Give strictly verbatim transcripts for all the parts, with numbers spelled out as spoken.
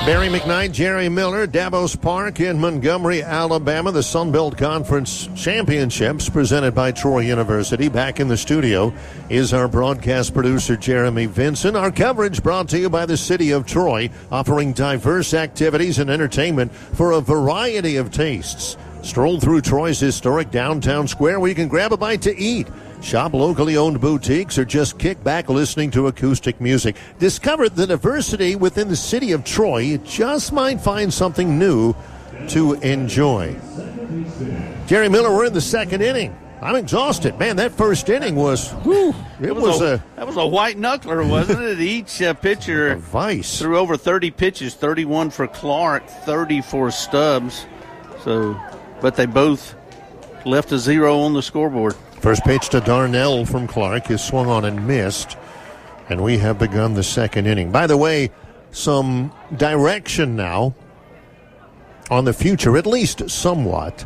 Barry McKnight, Jerry Miller, Davos Park in Montgomery, Alabama. The Sun Belt Conference Championships presented by Troy University. Back in the studio is our broadcast producer, Jeremy Vinson. Our coverage brought to you by the City of Troy, offering diverse activities and entertainment for a variety of tastes. Stroll through Troy's historic downtown square where you can grab a bite to eat. Shop locally owned boutiques or just kick back listening to acoustic music. Discover the diversity within the city of Troy. You just might find something new to enjoy. Jerry Miller, we're in the second inning. I'm exhausted. Man, that first inning was, whew, it, it was, was a, a... That was a white knuckler, wasn't it? Each uh, pitcher vice. threw over thirty pitches, thirty-one for Clark, thirty for Stubbs. So, but they both left a zero on the scoreboard. First pitch to Darnell from Clark is swung on and missed, and we have begun the second inning. By the way, some direction now on the future, at least somewhat.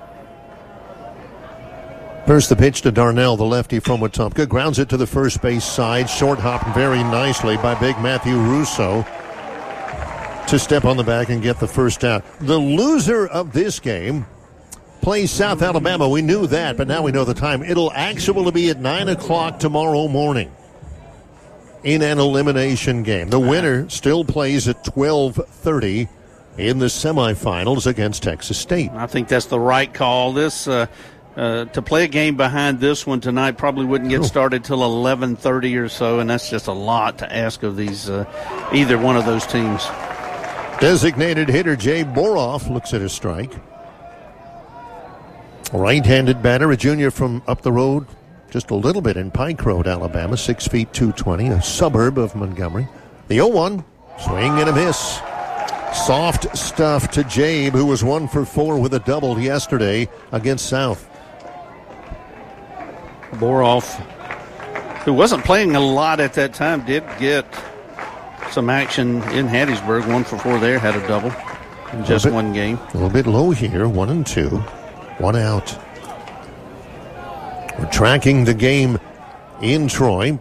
First the pitch to Darnell, the lefty from Wetumpka. Grounds it to the first base side. Short hop very nicely by big Matthew Russo to step on the back and get the first out. The loser of this game plays South Alabama. We knew that, but now we know the time. It'll actually be at nine o'clock tomorrow morning in an elimination game. The winner still plays at twelve thirty in the semifinals against Texas State. I think that's the right call. This uh, uh, to play a game behind this one tonight probably wouldn't get started till eleven thirty or so, and that's just a lot to ask of these uh, either one of those teams. Designated hitter Jay Boroff looks at a strike. Right-handed batter, a junior from up the road, just a little bit in Pike Road, Alabama, six feet two twenty, a suburb of Montgomery. The oh one, swing and a miss. Soft stuff to Jabe, who was one for four with a double yesterday against South. Boroff, who wasn't playing a lot at that time, did get some action in Hattiesburg. One for four there, had a double in just bit, one game. A little bit low here, one and two. One out. We're tracking the game in Troy.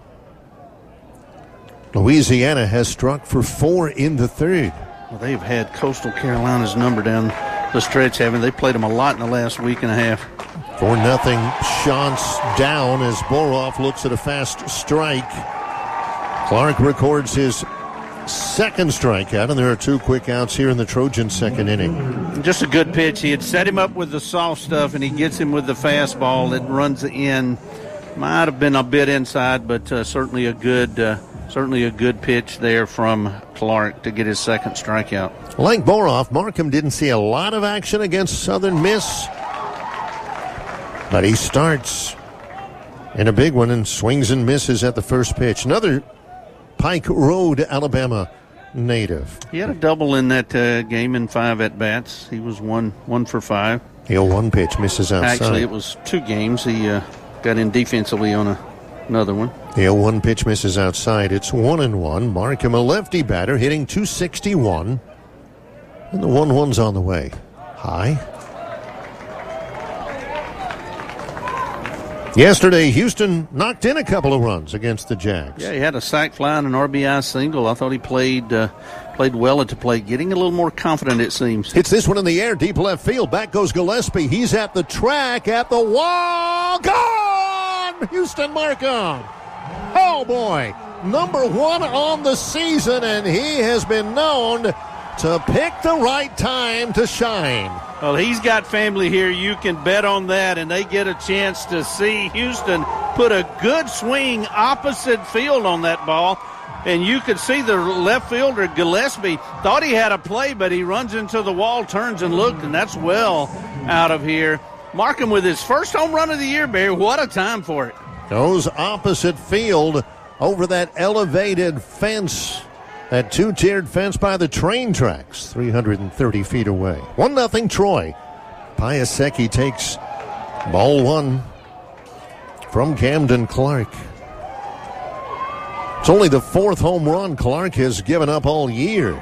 Louisiana has struck for four in the third. Well, they've had Coastal Carolina's number down the stretch, haven't they? Played them a lot in the last week and a half. Four nothing shots down as Boroff looks at a fast strike. Clark records his second strikeout, and there are two quick outs here in the Trojan second inning. Just a good pitch. He had set him up with the soft stuff, and he gets him with the fastball that runs in. Might have been a bit inside, but uh, certainly a good, uh, certainly a good pitch there from Clark to get his second strikeout. Like Boroff, Markham didn't see a lot of action against Southern Miss, but he starts in a big one and swings and misses at the first pitch. Another Pike Road, Alabama native. He had a double in that uh, game in five at-bats. He was one one for five. The oh one pitch misses outside. Actually, it was two games. He uh, got in defensively on a, another one. The oh one pitch misses outside. It's one and one. Markham, a lefty batter, hitting two sixty-one. And the one one's on the way. High. Yesterday, Houston knocked in a couple of runs against the Jags. Yeah, he had a sac fly and an R B I single. I thought he played uh, played well at the plate, getting a little more confident, it seems. Hits this one in the air, deep left field. Back goes Gillespie. He's at the track, at the wall. Gone! Houston Markham. Oh, boy. Number one on the season, and he has been known to pick the right time to shine. Well, he's got family here. You can bet on that, and they get a chance to see Houston put a good swing opposite field on that ball. And you could see the left fielder, Gillespie, thought he had a play, but he runs into the wall, turns and looked, and that's well out of here. Markham with his first home run of the year, Barry. What a time for it. Goes opposite field over that elevated fence. That two-tiered fence by the train tracks, three hundred thirty feet away. one nothing Troy. Piasecki takes ball one from Camden Clark. It's only the fourth home run Clark has given up all year.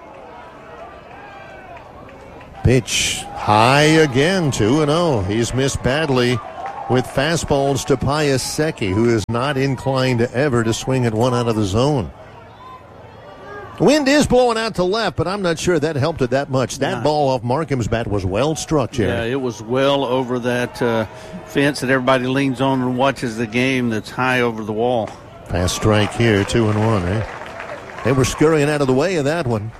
Pitch high again, two and oh. He's missed badly with fastballs to Piasecki, who is not inclined ever to swing at one out of the zone. Wind is blowing out to left, but I'm not sure that helped it that much. That nah. ball off Markham's bat was well struck, Jerry. Yeah, it was well over that uh, fence that everybody leans on and watches the game that's high over the wall. Fast strike here, two and one, eh? They were scurrying out of the way of that one.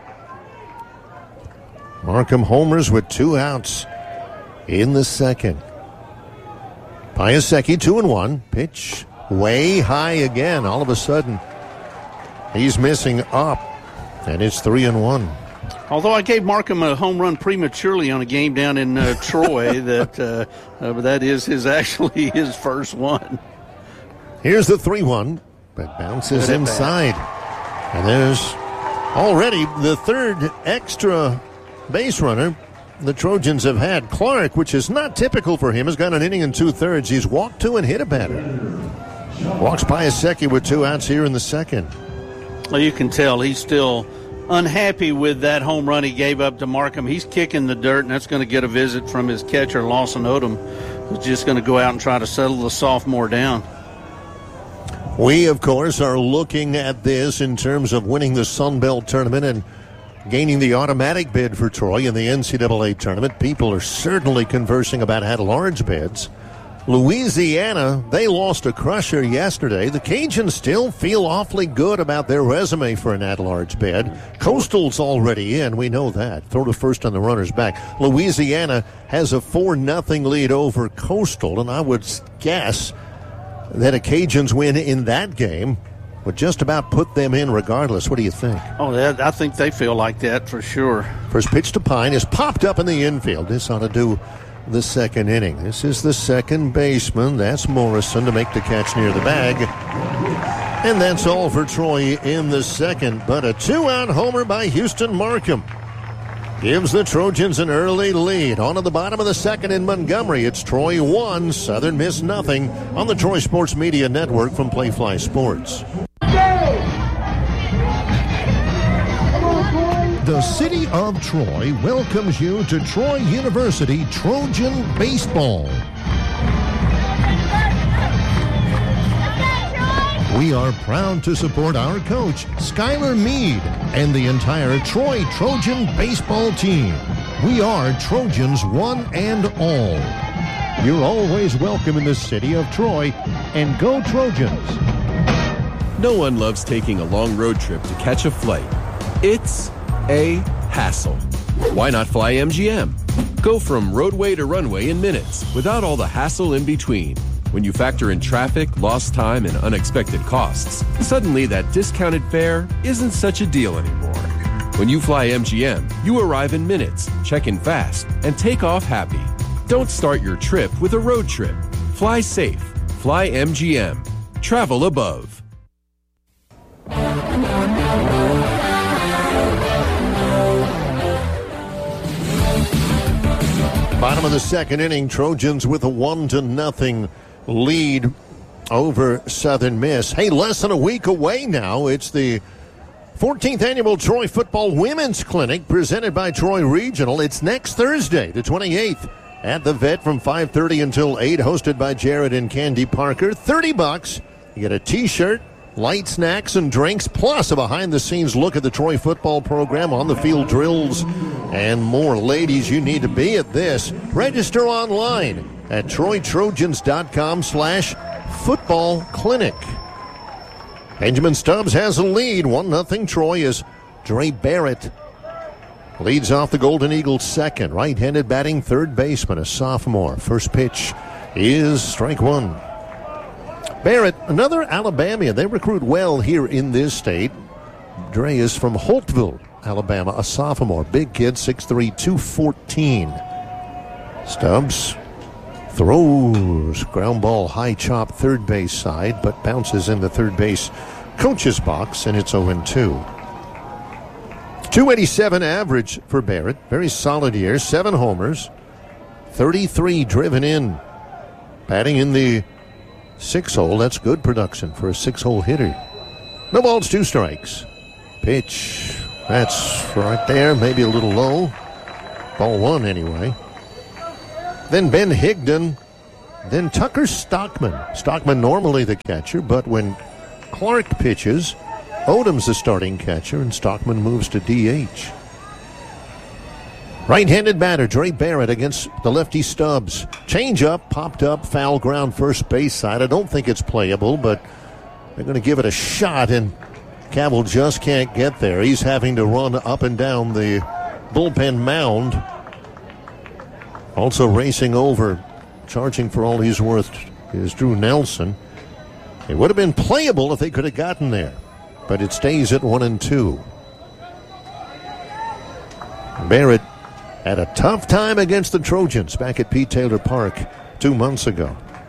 Markham homers with two outs in the second. Piasecki, two and one. Pitch way high again. All of a sudden, he's missing up, and it's three and one. Although I gave Markham a home run prematurely on a game down in uh, Troy, that uh, uh, but that is his actually his first one. Here's the three one, but bounces inside. And there's already the third extra base runner the Trojans have had. Clark, which is not typical for him, has got an inning and two-thirds. He's walked two and hit a batter. Walks Piasecki with two outs here in the second. Well, you can tell he's still unhappy with that home run he gave up to Markham. He's kicking the dirt, and that's going to get a visit from his catcher, Lawson Odom, who's just going to go out and try to settle the sophomore down. We, of course, are looking at this in terms of winning the Sun Belt tournament and gaining the automatic bid for Troy in the N C double A tournament. People are certainly conversing about at-large bids. Louisiana, they lost a crusher yesterday. The Cajuns still feel awfully good about their resume for an at-large bid. Coastal's already in, we know that. Throw to first on the runner's back. Louisiana has a four nothing lead over Coastal, and I would guess that a Cajuns win in that game would just about put them in regardless. What do you think? Oh, that, I think they feel like that for sure. First pitch to Pine is popped up in the infield. This ought to do the second inning. This is the second baseman. That's Morrison to make the catch near the bag. And that's all for Troy in the second. But a two-out homer by Houston Markham gives the Trojans an early lead. On to the bottom of the second in Montgomery. It's Troy one, Southern Miss nothing on the Troy Sports Media Network from Playfly Sports. The city of Troy welcomes you to Troy University Trojan Baseball. We are proud to support our coach, Skylar Mead, and the entire Troy Trojan baseball team. We are Trojans one and all. You're always welcome in the city of Troy, and go Trojans. No one loves taking a long road trip to catch a flight. It's a hassle. Why not fly M G M? Go from roadway to runway in minutes without all the hassle in between. When you factor in traffic, lost time, and unexpected costs, suddenly that discounted fare isn't such a deal anymore. When you fly M G M, you arrive in minutes, check in fast, and take off happy. Don't start your trip with a road trip. Fly safe. Fly M G M. Travel above. Bottom of the second inning, Trojans with a one to nothing lead over Southern Miss. Hey, less than a week away now. It's the fourteenth annual Troy Football Women's Clinic presented by Troy Regional. It's next Thursday, the twenty-eighth, at the Vet from five thirty until eight, hosted by Jared and Candy Parker. thirty bucks. You get a t-shirt, light snacks and drinks, plus a behind-the-scenes look at the Troy football program, on-the-field drills, and more. Ladies, you need to be at this. Register online at troytrojans.com slash football clinic. Benjamin Stubbs has a lead. one nothing Troy as Dre Barrett leads off the Golden Eagles second. Right-handed batting third baseman, a sophomore. First pitch is strike one. Barrett, another Alabamian. They recruit well here in this state. Dre is from Holtville, Alabama, a sophomore. Big kid, six three, two fourteen. Stubbs throws ground ball, high chop, third base side, but bounces in the third base coach's box, and it's oh two. two eighty-seven average for Barrett. Very solid year. Seven homers, thirty-three driven in. Batting in the six-hole. That's good production for a six-hole hitter. No balls, two strikes. Pitch. That's right there. Maybe a little low. Ball one anyway. Then Ben Higdon. Then Tucker Stockman. Stockman normally the catcher, but when Clark pitches, Odom's the starting catcher, and Stockman moves to D H. Right-handed batter, Dre Barrett against the lefty Stubbs. Change up, popped up, foul ground first base side. I don't think it's playable, but they're going to give it a shot, and Cavill just can't get there. He's having to run up and down the bullpen mound. Also racing over, charging for all he's worth, is Drew Nelson. It would have been playable if they could have gotten there, but it stays at one and two. Barrett had a tough time against the Trojans back at Pete Taylor Park two months ago.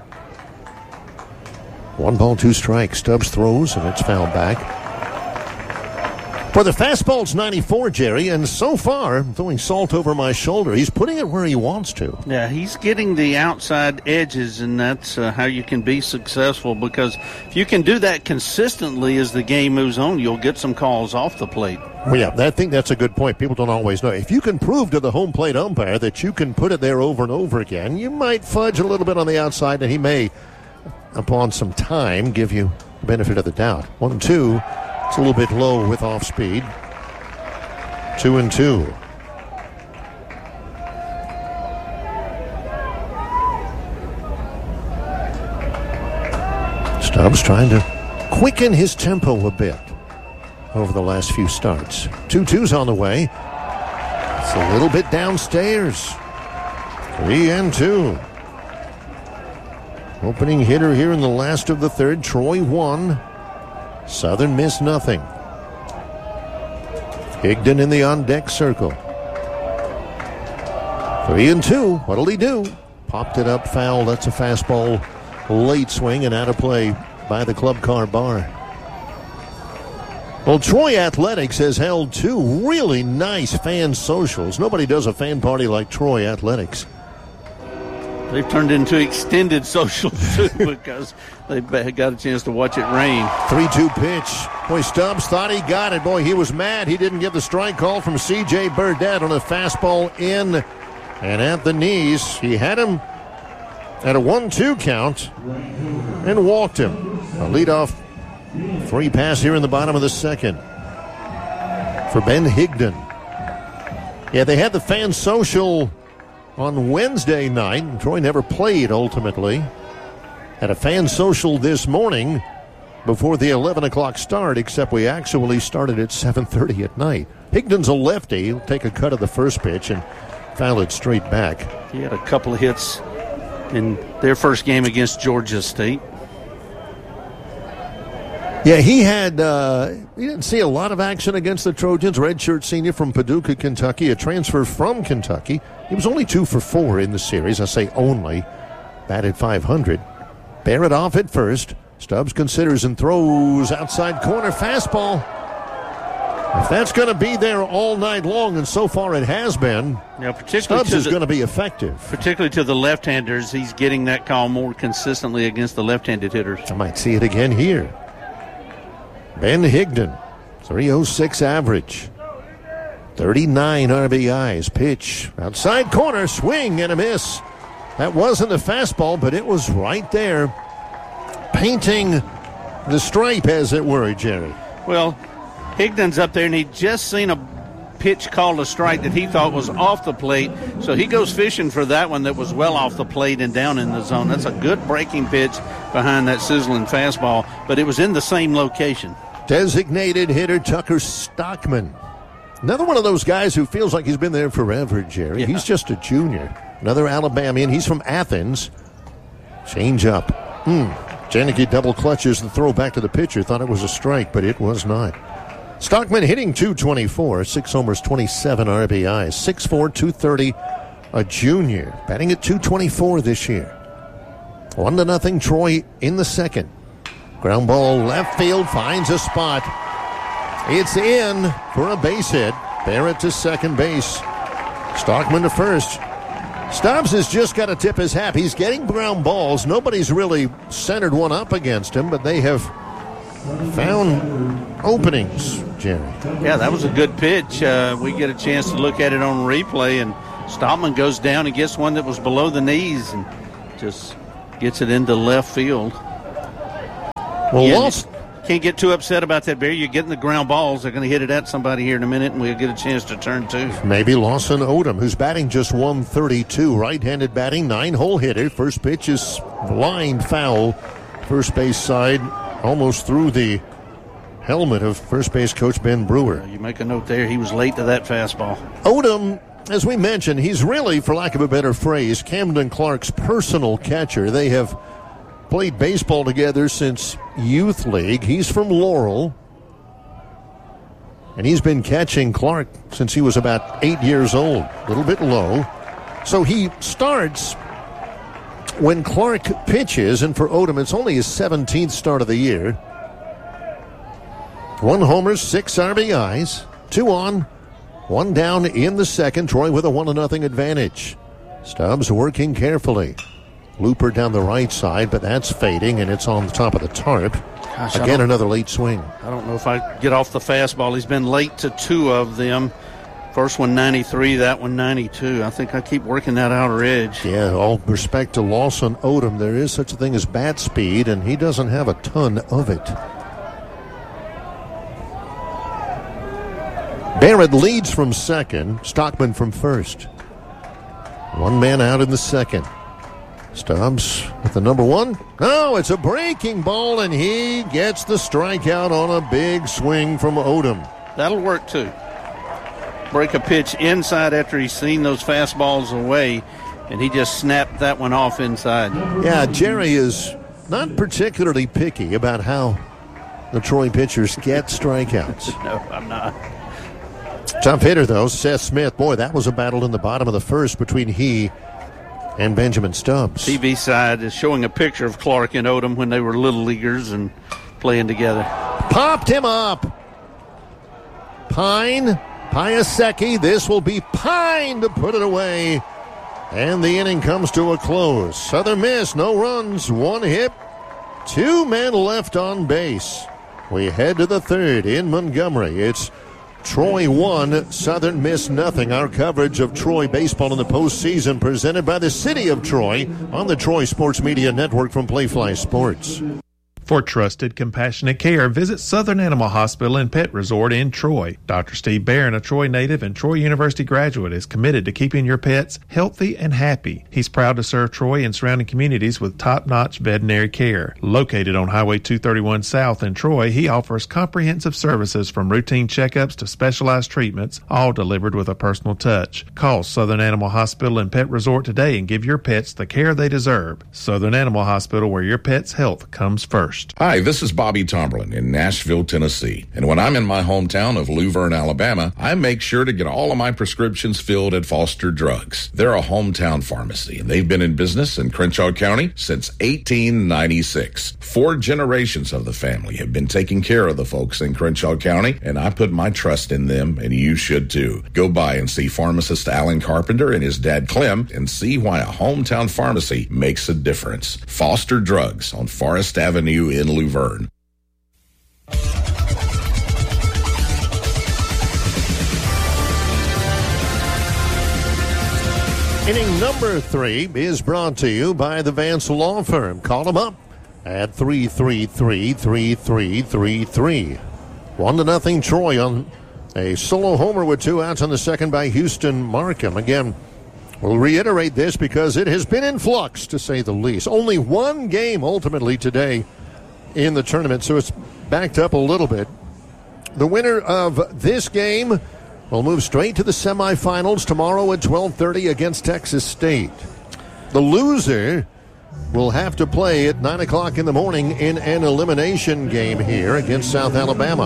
One ball, two strikes. Stubbs throws, and it's fouled back. For the fastball, it's ninety-four, Jerry, and so far, I'm throwing salt over my shoulder. He's putting it where he wants to. Yeah, he's getting the outside edges, and that's uh, how you can be successful, because if you can do that consistently as the game moves on, you'll get some calls off the plate. Well, yeah, I think that's a good point. People don't always know. If you can prove to the home plate umpire that you can put it there over and over again, you might fudge a little bit on the outside, and he may, upon some time, give you the benefit of the doubt. One and two. It's a little bit low with off speed. Two and two. Stubbs trying to quicken his tempo a bit over the last few starts. Two twos on the way. It's a little bit downstairs. Three and two. Opening hitter here in the last of the third. Troy one. Southern Miss nothing. Higdon in the on-deck circle. Three and two. What'll he do? Popped it up, foul. That's a fastball. Late swing and out of play by the club car bar. Well, Troy Athletics has held two really nice fan socials. Nobody does a fan party like Troy Athletics. They've turned into extended socials, too, because they've got a chance to watch it rain. three two pitch. Boy, Stubbs thought he got it. Boy, he was mad. He didn't get the strike call from C J Burdett on a fastball in and at the knees. He had him at a one two count and walked him. A leadoff free pass here in the bottom of the second for Ben Higdon. Yeah, they had the fan social on Wednesday night. Troy never played ultimately. Had a fan social this morning before the eleven o'clock start, except we actually started at seven thirty at night. Higdon's a lefty. He'll take a cut of the first pitch and foul it straight back. He had a couple of hits in their first game against Georgia State. Yeah, he had, uh, he didn't see a lot of action against the Trojans. Redshirt senior from Paducah, Kentucky, a transfer from Kentucky. He was only two for four in the series. I say only. Batted five hundred. Barrett off at first. Stubbs considers and throws outside corner fastball. If that's going to be there all night long, and so far it has been, yeah, particularly Stubbs is going to be effective. Particularly to the left-handers. He's getting that call more consistently against the left-handed hitters. I might see it again here. Ben Higdon, three oh six average. thirty-nine R B Is. Pitch outside corner, swing and a miss. That wasn't a fastball, but it was right there, painting the stripe, as it were, Jerry. Well, Higdon's up there, and he'd just seen a pitch called a strike that he thought was off the plate, so he goes fishing for that one that was well off the plate and down in the zone. That's a good breaking pitch behind that sizzling fastball, but it was in the same location. Designated hitter Tucker Stockman. Another one of those guys who feels like he's been there forever, Jerry. Yeah. He's just a junior. Another Alabamian. He's from Athens. Change up. Hmm. Janicki double clutches the throw back to the pitcher. Thought it was a strike, but it was not. Stockman hitting two twenty-four, six homers, twenty-seven R B Is, six four, two thirty, a junior. Batting at two twenty-four this year. One to nothing, Troy in the second. Ground ball left field, finds a spot. It's in for a base hit. Barrett to second base. Stockman to first. Stubbs has just got to tip his hat. He's getting ground balls. Nobody's really centered one up against him, but they have found openings, Jerry. Yeah, that was a good pitch. Uh, we get a chance to look at it on replay, and Stockman goes down and gets one that was below the knees and just gets it into left field. Well, yeah, Walsh, can't get too upset about that, Barry. You're getting the ground balls. They're going to hit it at somebody here in a minute, and we'll get a chance to turn two. Maybe Lawson Odom, who's batting just one thirty-two. Right-handed batting, nine-hole hitter. First pitch is line foul. First base side, almost through the helmet of first base coach Ben Brewer. You make a note there. He was late to that fastball. Odom, as we mentioned, he's really, for lack of a better phrase, Camden Clark's personal catcher. They have played baseball together since youth league. He's from Laurel, and he's been catching Clark since he was about eight years old. A little bit low. So he starts when Clark pitches, and for Odom, it's only his seventeenth start of the year. One homer, six R B Is, two on, one down in the second. Troy with a one to nothing advantage. Stubbs working carefully. Looper down the right side, but that's fading, and it's on the top of the tarp. Gosh, Again, another late swing. I don't know if I get off the fastball. He's been late to two of them. First one ninety-three, that one ninety-two. I think I keep working that outer edge. Yeah, all respect to Lawson Odom, there is such a thing as bat speed, and he doesn't have a ton of it. Barrett leads from second, Stockman from first. One man out in the second. Stubbs with the number one. No, it's a breaking ball, and he gets the strikeout on a big swing from Odom. That'll work, too. Break a pitch inside after he's seen those fastballs away, and he just snapped that one off inside. Yeah, Jerry is not particularly picky about how the Troy pitchers get strikeouts. No, I'm not. Tough hitter, though, Seth Smith. Boy, that was a battle in the bottom of the first between he and Benjamin Stubbs. T V side is showing a picture of Clark and Odom when they were little leaguers and playing together. Popped him up. Pine, Piasecki. This will be Pine to put it away. And the inning comes to a close. Southern Miss, no runs, one hit, two men left on base. We head to the third in Montgomery. It's Troy one, Southern Miss nothing. Our coverage of Troy baseball in the postseason presented by the City of Troy on the Troy Sports Media Network from Playfly Sports. For trusted, compassionate care, visit Southern Animal Hospital and Pet Resort in Troy. Doctor Steve Barron, a Troy native and Troy University graduate, is committed to keeping your pets healthy and happy. He's proud to serve Troy and surrounding communities with top-notch veterinary care. Located on Highway two thirty-one South in Troy, he offers comprehensive services from routine checkups to specialized treatments, all delivered with a personal touch. Call Southern Animal Hospital and Pet Resort today and give your pets the care they deserve. Southern Animal Hospital, where your pet's health comes first. Hi, this is Bobby Tomberlin in Nashville, Tennessee. And when I'm in my hometown of Luverne, Alabama, I make sure to get all of my prescriptions filled at Foster Drugs. They're a hometown pharmacy, and they've been in business in Crenshaw County since eighteen ninety-six. Four generations of the family have been taking care of the folks in Crenshaw County, and I put my trust in them, and you should too. Go by and see pharmacist Alan Carpenter and his dad Clem and see why a hometown pharmacy makes a difference. Foster Drugs on Forest Avenue in Luverne. Inning number three is brought to you by the Vance Law Firm. Call them up at three three three, three three three three. One to nothing Troy on a solo homer with two outs on the second by Houston Markham. Again, we'll reiterate this because it has been in flux, to say the least. Only one game ultimately today in the tournament, so it's backed up a little bit. The winner of this game will move straight to the semifinals tomorrow at twelve thirty against Texas State. The loser will have to play at nine o'clock in the morning in an elimination game here against South Alabama.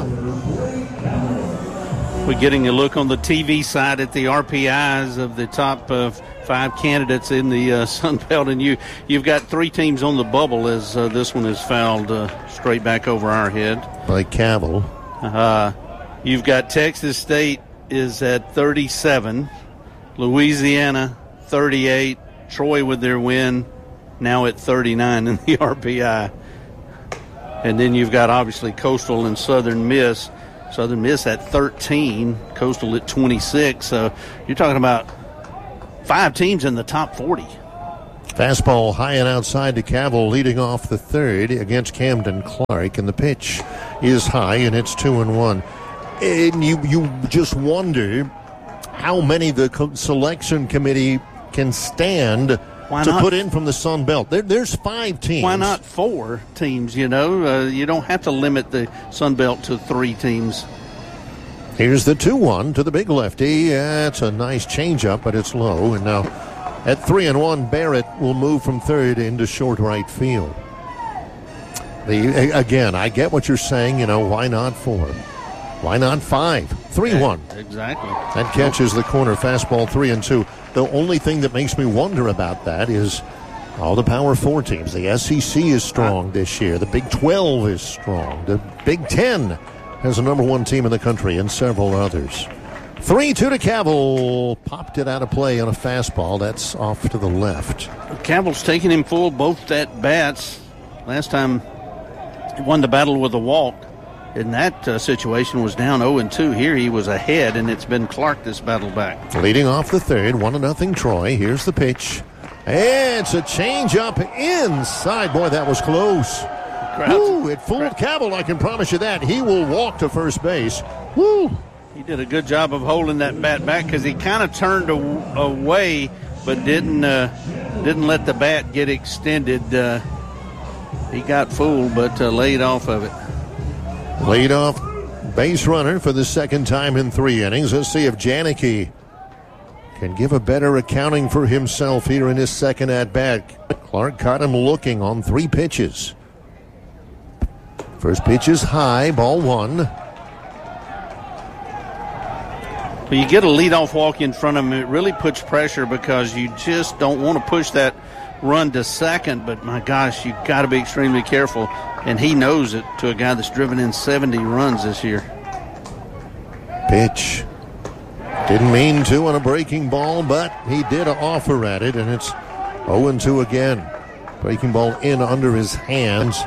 We're getting a look on the T V side at the R P Is of the top uh, five candidates in the uh, Sun Belt, and you, you've got three teams on the bubble as uh, this one is fouled uh, straight back over our head. By Cavill. Uh, you've got Texas State is at thirty-seven, Louisiana thirty-eight, Troy with their win now at thirty-nine in the R P I. And then you've got obviously Coastal and Southern Miss. Southern Miss at thirteen, Coastal at twenty-six. So you're talking about five teams in the top forty. Fastball high and outside to Cavill, leading off the third against Camden Clark, and the pitch is high, and it's two and one. And you you just wonder how many the co- selection committee can stand Why to not? put in from the Sun Belt. There, there's five teams. Why not four teams? You know, uh, you don't have to limit the Sun Belt to three teams. Here's the two one to the big lefty. That's a nice changeup, but it's low, and now. At three and one, Barrett will move from third into short right field. The, again, I get what you're saying. You know, why not four? Why not five? Three one. Exactly. That catches the corner fastball. Three and two. The only thing that makes me wonder about that is all the Power Four teams. The S E C is strong this year. The Big twelve is strong. The Big Ten has a number one team in the country, and several others. three two to Cavill. Popped it out of play on a fastball. That's off to the left. Cavill's taking him full both at bats. Last time he won the battle with a walk. In that uh, situation was down oh and two. Here he was ahead, and it's been Clark this battle back. Leading off the third, one to nothing Troy. Here's the pitch. It's a changeup inside. Boy, that was close. Woo, it fooled Cavill, I can promise you that. He will walk to first base. Woo. He did a good job of holding that bat back because he kind of turned a- away, but didn't uh, didn't let the bat get extended. Uh, he got fooled, but uh, laid off of it. Lead off base runner for the second time in three innings. Let's see if Janicki can give a better accounting for himself here in his second at-bat. Clark caught him looking on three pitches. First pitch is high, ball one. But you get a leadoff walk in front of him, it really puts pressure because you just don't want to push that run to second. But, my gosh, you've got to be extremely careful. And he knows it to a guy that's driven in seventy runs this year. Pitch. Didn't mean to on a breaking ball, but he did offer at it, and it's oh and two again. Breaking ball in under his hands.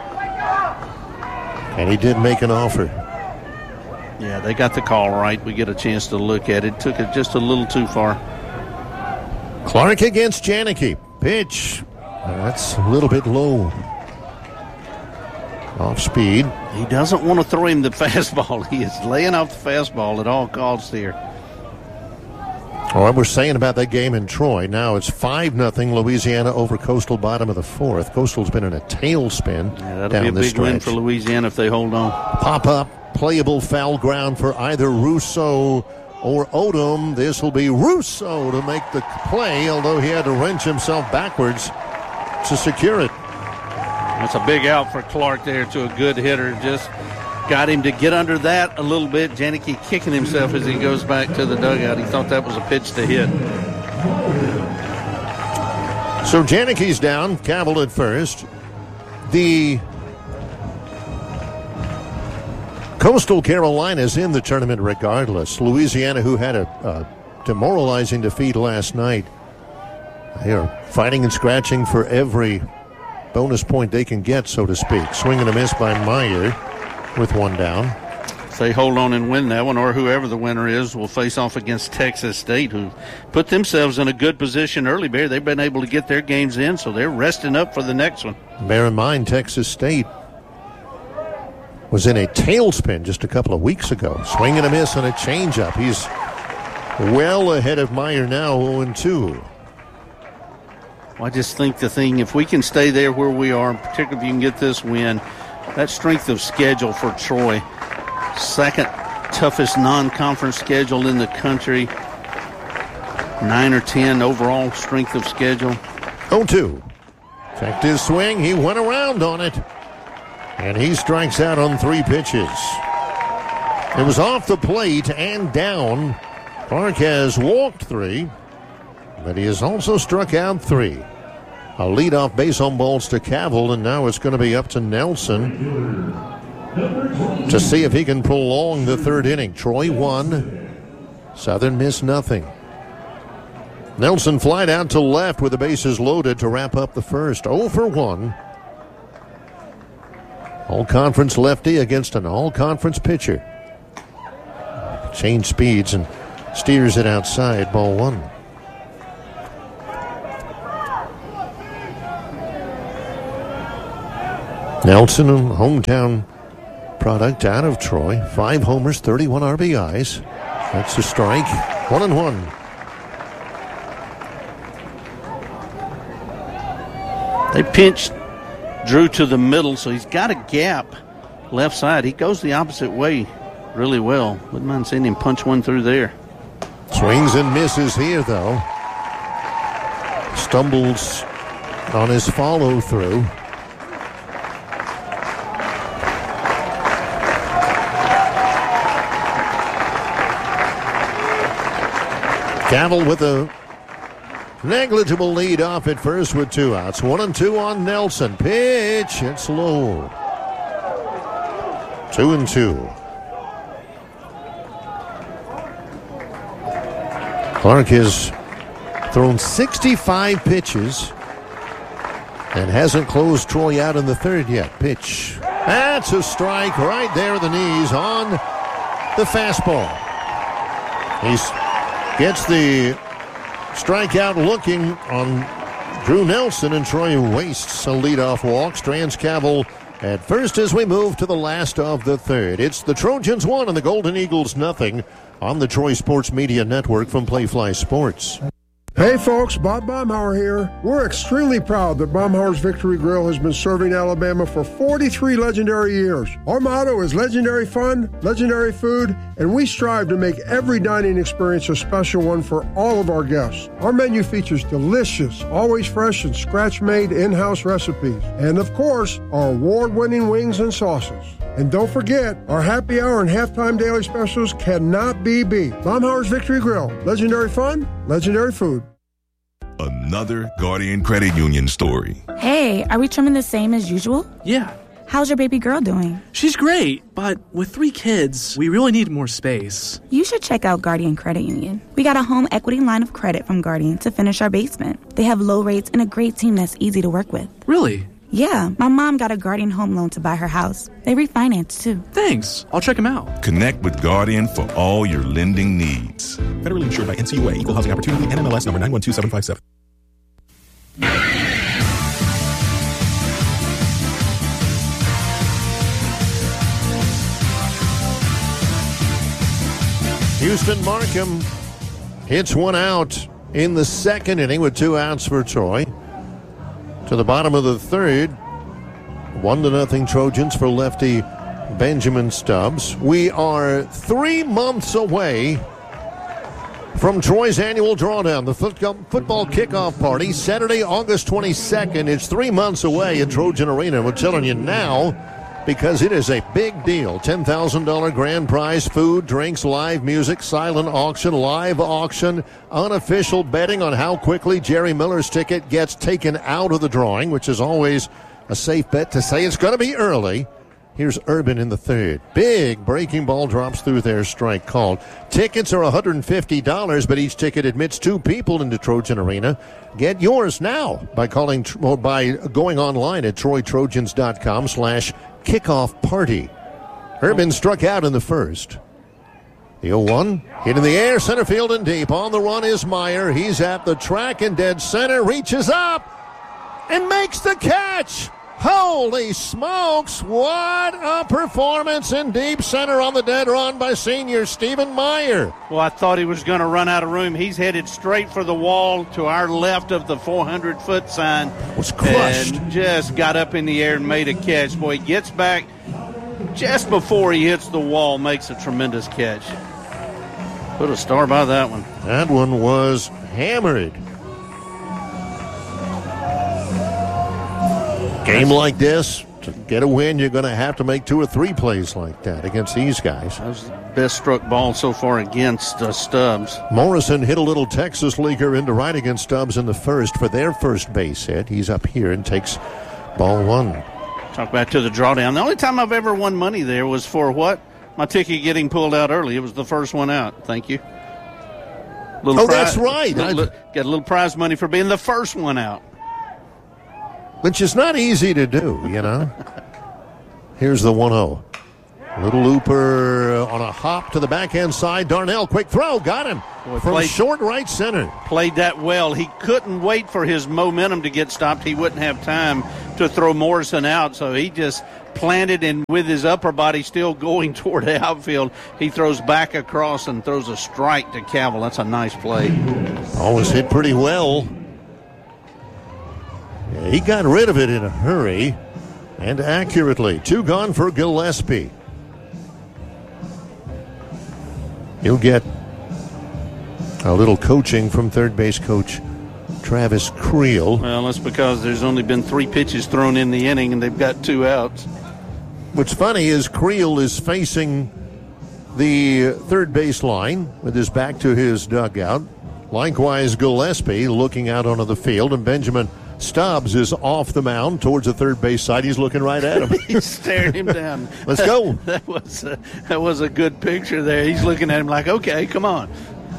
And he did make an offer. Yeah, they got the call right. We get a chance to look at it. Took it just a little too far. Clark against Janicki. Pitch. That's a little bit low. Off speed. He doesn't want to throw him the fastball. He is laying off the fastball at all costs here. Well, we're saying about that game in Troy. Now it's five nothing Louisiana over Coastal, bottom of the fourth. Coastal's been in a tailspin Yeah, that'll down be a this big win stretch. for Louisiana if they hold on. Pop up, playable foul ground for either Russo or Odom. This will be Russo to make the play, although he had to wrench himself backwards to secure it. That's a big out for Clark there to a good hitter. Just got him to get under that a little bit. Janicki kicking himself as he goes back to the dugout. He thought that was a pitch to hit. So Janicki's down, Cavill at first. The Coastal Carolina's in the tournament regardless. Louisiana, who had a, a demoralizing defeat last night, they are fighting and scratching for every bonus point they can get, so to speak. Swing and a miss by Meyer with one down. If they hold on and win that one, or whoever the winner is, will face off against Texas State, who put themselves in a good position early. Bear, they've been able to get their games in, so they're resting up for the next one. Bear in mind, Texas State was in a tailspin just a couple of weeks ago. Swing and a miss on a changeup. He's well ahead of Meyer now, oh and two. Well, I just think the thing, if we can stay there where we are, particularly if you can get this win, that strength of schedule for Troy, second toughest non-conference schedule in the country, nine or ten overall strength of schedule. oh two. Checked his swing. He went around on it. And he strikes out on three pitches. It was off the plate and down. Clark has walked three, but he has also struck out three. A leadoff base on balls to Cavill, and now it's going to be up to Nelson to see if he can prolong the third inning. Troy won. Southern Miss nothing. Nelson flied out to left with the bases loaded to wrap up the first. oh for one. All-conference lefty against an all-conference pitcher. Change speeds and steers it outside, ball one. Nelson, a hometown product out of Troy. Five homers, thirty-one R B Is. That's a strike. One and one. They pinched Drew to the middle, so he's got a gap left side. He goes the opposite way really well. Wouldn't mind seeing him punch one through there. Swings and misses here, though. Stumbles on his follow-through. Cavill with a negligible lead off at first with two outs. One and two on Nelson. Pitch. It's low. Two and two. Clark has thrown sixty-five pitches and hasn't closed Troy out in the third yet. Pitch. That's a strike right there at the knees on the fastball. He gets the strikeout looking on Drew Nelson, and Troy wastes a leadoff walk. Strands Cavill at first as we move to the last of the third. It's the Trojans one and the Golden Eagles nothing on the Troy Sports Media Network from Playfly Sports. Hey folks, Bob Baumhauer here. We're extremely proud that Baumhauer's Victory Grill has been serving Alabama for forty-three legendary years. Our motto is legendary fun, legendary food, and we strive to make every dining experience a special one for all of our guests. Our menu features delicious, always fresh and scratch-made in-house recipes. And of course, our award-winning wings and sauces. And don't forget, our happy hour and halftime daily specials cannot be beat. Baumhauer's Victory Grill. Legendary fun, legendary food. Another Guardian Credit Union story. Hey, are we trimming the same as usual? Yeah. How's your baby girl doing? She's great, but with three kids, we really need more space. You should check out Guardian Credit Union. We got a home equity line of credit from Guardian to finish our basement. They have low rates and a great team that's easy to work with. Really? Yeah, my mom got a Guardian home loan to buy her house. They refinanced, too. Thanks. I'll check them out. Connect with Guardian for all your lending needs. Federally insured by N C U A, Equal Housing Opportunity, N M L S number nine one two seven five seven. Houston Markham hits one out in the second inning with two outs for Troy. To the bottom of the third, one to nothing Trojans for lefty Benjamin Stubbs. We are three months away from Troy's annual drawdown, the football kickoff party, Saturday, August twenty-second. It's three months away at Trojan Arena. We're telling you now because it is a big deal. ten thousand dollars grand prize, food, drinks, live music, silent auction, live auction, unofficial betting on how quickly Jerry Miller's ticket gets taken out of the drawing, which is always a safe bet to say it's going to be early. Here's Urban in the third. Big breaking ball drops through their strike called. Tickets are one hundred fifty dollars, but each ticket admits two people into Trojan Arena. Get yours now by calling or by going online at troy trojans dot com slash kickoff party. Urban struck out in the first. The oh one hit in the air, center field and deep. On the run is Meyer. He's at the track in dead center, reaches up and makes the catch. Holy smokes, what a performance in deep center on the dead run by senior Stephen Meyer. Well, I thought he was going to run out of room. He's headed straight for the wall to our left of the four hundred foot sign. Was crushed. And just got up in the air and made a catch. Boy, he gets back just before he hits the wall, makes a tremendous catch. Put a star by that one. That one was hammered. Game like this, to get a win, you're going to have to make two or three plays like that against these guys. That was the best struck ball so far against uh, Stubbs. Morrison hit a little Texas leaguer into right against Stubbs in the first for their first base hit. He's up here and takes ball one. Talk back to the drawdown. The only time I've ever won money there was for what? My ticket getting pulled out early. It was the first one out. Thank you. Little oh, prize, that's right. Little, got a little prize money for being the first one out. Which is not easy to do, you know. Here's the one oh. Little looper on a hop to the backhand side. Darnell, quick throw, got him Boy, from played, short right center. Played that well. He couldn't wait for his momentum to get stopped. He wouldn't have time. to throw Morrison out, so he just planted, and with his upper body still going toward the outfield, he throws back across and throws a strike to Cavill. That's a nice play. Always hit pretty well. Yeah, he got rid of it in a hurry and accurately. Two gone for Gillespie. He'll get a little coaching from third base coach Travis Creel. Well, that's because there's only been three pitches thrown in the inning, and they've got two outs. What's funny is Creel is facing the third base line with his back to his dugout. Likewise, Gillespie looking out onto the field, and Benjamin Stubbs is off the mound towards the third base side. He's looking right at him. He's staring him down. Let's go. That was a, that was a good picture there. He's looking at him like, okay, come on.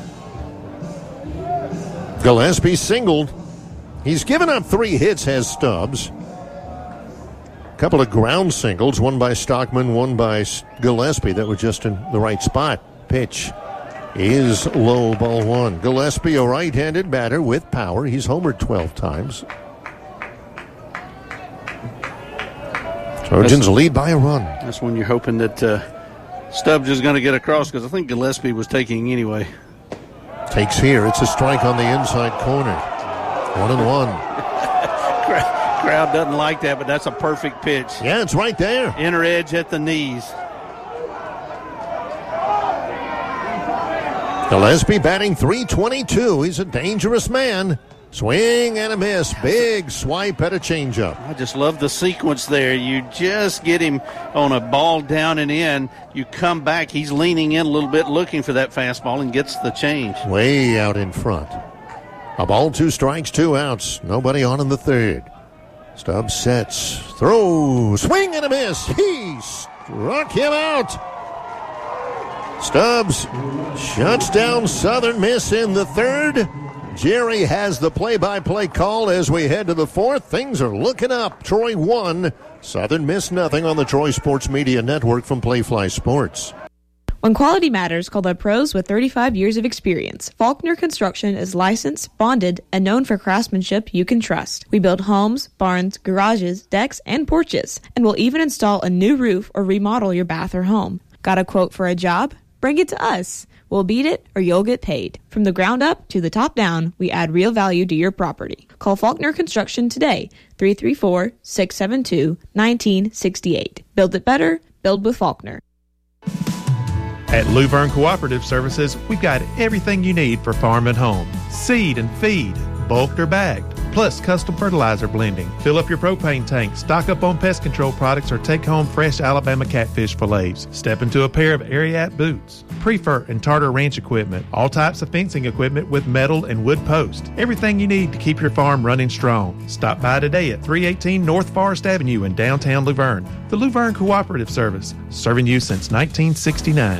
Gillespie singled. He's given up three hits, has Stubbs. A couple of ground singles, one by Stockman, one by Gillespie that were just in the right spot. Pitch is low, ball one. Gillespie, a right-handed batter with power. He's homered twelve times. Trojans that's, lead by a run. That's when you're hoping that uh, Stubbs is going to get across, because I think Gillespie was taking anyway. Takes here. It's a strike on the inside corner. One and one. Crowd doesn't like that, but that's a perfect pitch. Yeah, it's right there. Inner edge at the knees. Gillespie batting three twenty-two. He's a dangerous man. Swing and a miss. Big swipe at a changeup. I just love the sequence there. You just get him on a ball down and in. You come back. He's leaning in a little bit looking for that fastball and gets the change. Way out in front. A ball, two strikes, two outs. Nobody on in the third. Stubbs sets. Throw. Swing and a miss. He struck him out. Stubbs shuts down Southern Miss in the third. Jerry has the play-by-play call as we head to the fourth. Things are looking up. Troy one, Southern Miss nothing on the Troy Sports Media Network from Playfly Sports. When quality matters, call the pros with thirty-five years of experience. Faulkner Construction is licensed, bonded, and known for craftsmanship you can trust. We build homes, barns, garages, decks, and porches, and will even install a new roof or remodel your bath or home. Got a quote for a job? Bring it to us. We'll beat it or you'll get paid. From the ground up to the top down, we add real value to your property. Call Faulkner Construction today, three three four, six seven two, one nine six eight. Build it better, build with Faulkner. At Luverne Cooperative Services, we've got everything you need for farm and home. Seed and feed, bulked or bagged, plus custom fertilizer blending. Fill up your propane tank, stock up on pest control products, or take home fresh Alabama catfish fillets. Step into a pair of Ariat boots, Prefer and Tartar Ranch equipment, all types of fencing equipment with metal and wood posts. Everything you need to keep your farm running strong. Stop by today at three eighteen North Forest Avenue in downtown Luverne. The Luverne Cooperative Service, serving you since nineteen sixty-nine.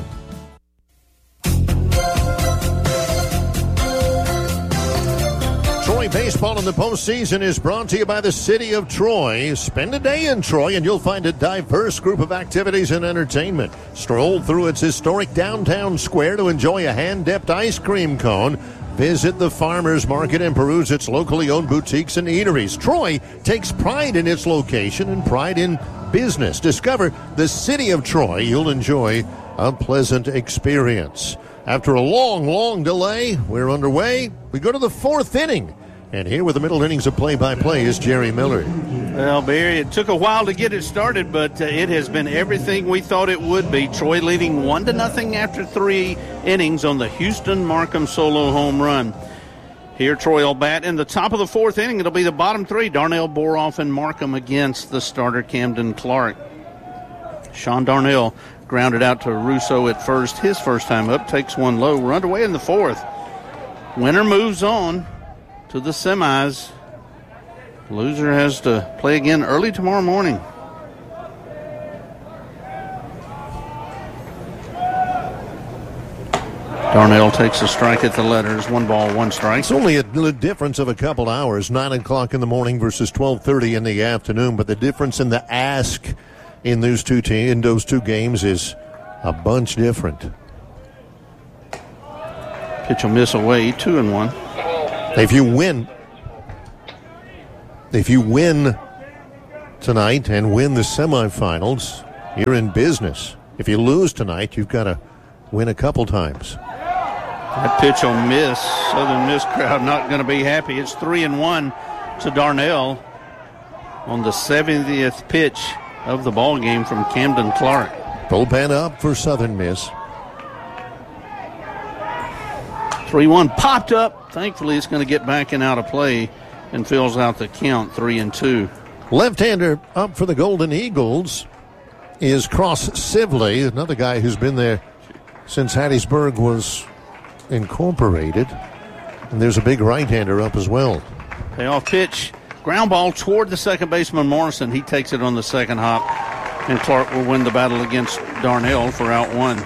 Troy baseball in the postseason is brought to you by the City of Troy. Spend a day in Troy and you'll find a diverse group of activities and entertainment. Stroll through its historic downtown square to enjoy a hand-dipped ice cream cone. Visit the farmers market and peruse its locally owned boutiques and eateries. Troy takes pride in its location and pride in business. Discover the City of Troy. You'll enjoy a pleasant experience. After a long, long delay, we're underway. We go to the fourth inning. And here with the middle innings of play-by-play is Jerry Miller. Well, Barry, it took a while to get it started, but uh, it has been everything we thought it would be. Troy leading one to nothing after three innings on the Houston Markham solo home run. Here, Troy will bat in the top of the fourth inning. It'll be the bottom three, Darnell, Boroff, and Markham against the starter, Camden Clark. Sean Darnell grounded out to Russo at first, his first time up, takes one low. We're underway in the fourth. Winner moves on to the semis. Loser has to play again early tomorrow morning. Darnell takes a strike at the letters. One ball, one strike. It's only a difference of a couple hours, nine o'clock in the morning versus twelve thirty in the afternoon, but the difference in the ask in those two te- in those two games is a bunch different. Pitch will miss away, two and one. If you win, if you win tonight and win the semifinals, you're in business. If you lose tonight, you've got to win a couple times. That pitch will miss. Southern Miss crowd not going to be happy. It's three and one to Darnell on the seventieth pitch of the ball game from Camden Clark. Bullpen up for Southern Miss. three one popped up. Thankfully, it's going to get back and out of play and fills out the count, three and two. Left-hander up for the Golden Eagles is Cross Sibley, another guy who's been there since Hattiesburg was incorporated. And there's a big right-hander up as well. Payoff pitch. Ground ball toward the second baseman, Morrison. He takes it on the second hop, and Clark will win the battle against Darnell for out one.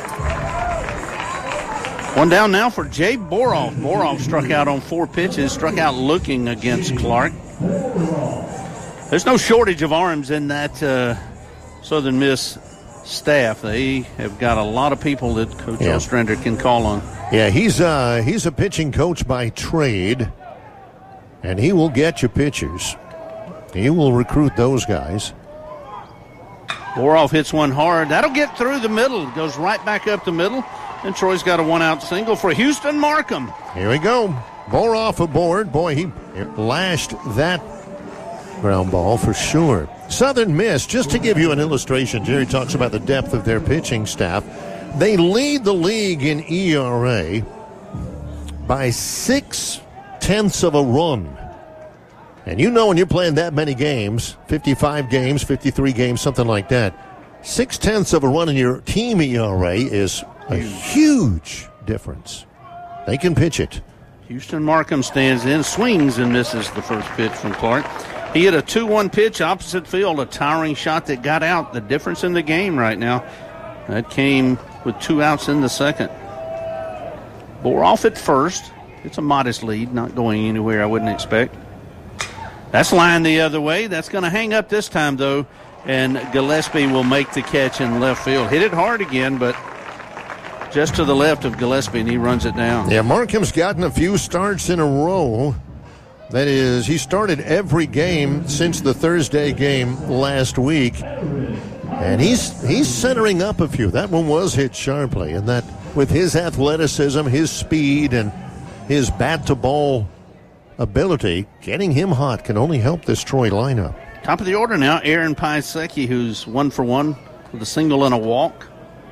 One down now for Jay Boroff. Boroff struck out on four pitches, struck out looking against Clark. There's no shortage of arms in that uh, Southern Miss staff. They have got a lot of people that Coach yeah. Ostrander can call on. Yeah, he's uh, he's a pitching coach by trade, and he will get you pitchers. He will recruit those guys. Boroff hits one hard. That'll get through the middle. Goes right back up the middle. And Troy's got a one-out single for Houston Markham. Here we go. Boroff aboard. Boy, he lashed that ground ball for sure. Southern Miss, just to give you an illustration, Jerry talks about the depth of their pitching staff. They lead the league in E R A by six-tenths of a run. And you know when you're playing that many games, fifty-five games, fifty-three games, something like that, six-tenths of a run in your team E R A is a huge difference. They can pitch it. Houston Markham stands in, swings, and misses the first pitch from Clark. He hit a two one pitch opposite field, a towering shot that got out. The difference in the game right now. That came with two outs in the second. Boroff at first. It's a modest lead, not going anywhere I wouldn't expect. That's lined the other way. That's going to hang up this time, though, and Gillespie will make the catch in left field. Hit it hard again, but just to the left of Gillespie, and he runs it down. Yeah, Markham's gotten a few starts in a row. That is, he started every game since the Thursday game last week. And he's he's centering up a few. That one was hit sharply. And that, with his athleticism, his speed, and his bat-to-ball ability, getting him hot can only help this Troy lineup. Top of the order now, Aaron Piasecki, who's one for one with a single and a walk.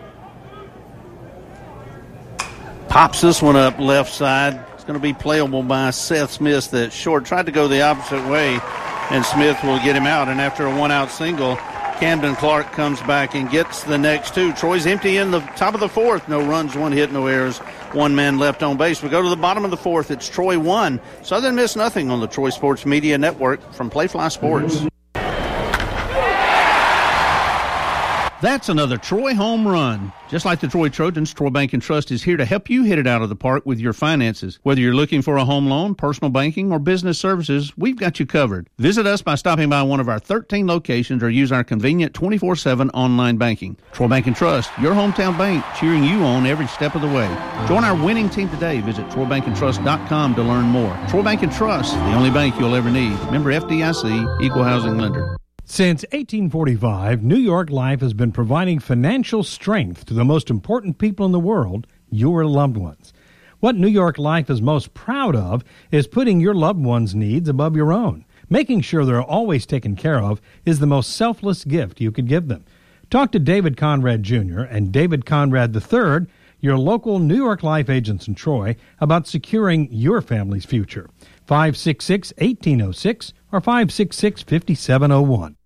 Pops this one up left side. It's going to be playable by Seth Smith. That short tried to go the opposite way, and Smith will get him out. And after a one-out single, Camden Clark comes back and gets the next two. Troy's empty in the top of the fourth. No runs, one hit, no errors. One man left on base. We go to the bottom of the fourth. It's Troy one. Southern Miss nothing on the Troy Sports Media Network from Playfly Sports. That's another Troy home run. Just like the Troy Trojans, Troy Bank and Trust is here to help you hit it out of the park with your finances. Whether you're looking for a home loan, personal banking, or business services, we've got you covered. Visit us by stopping by one of our thirteen locations or use our convenient twenty-four seven online banking. Troy Bank and Trust, your hometown bank, cheering you on every step of the way. Join our winning team today. Visit troy bank and trust dot com to learn more. Troy Bank and Trust, the only bank you'll ever need. Member F D I C, Equal Housing Lender. Since eighteen forty-five, New York Life has been providing financial strength to the most important people in the world, your loved ones. What New York Life is most proud of is putting your loved ones' needs above your own. Making sure they're always taken care of is the most selfless gift you could give them. Talk to David Conrad Junior and David Conrad the third, your local New York Life agents in Troy, about securing your family's future. five six six, one eight zero six or five six six, five seven zero one.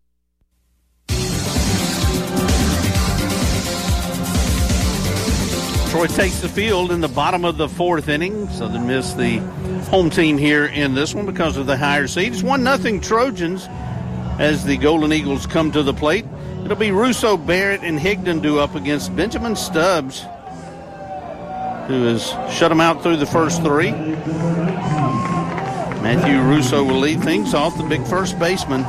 Troy takes the field in the bottom of the fourth inning. Southern Miss, the home team here in this one because of the higher seed. It's one nothing Trojans as the Golden Eagles come to the plate. It'll be Russo, Barrett, and Higdon due up against Benjamin Stubbs, who has shut them out through the first three. Matthew Russo will lead things off, the big first baseman,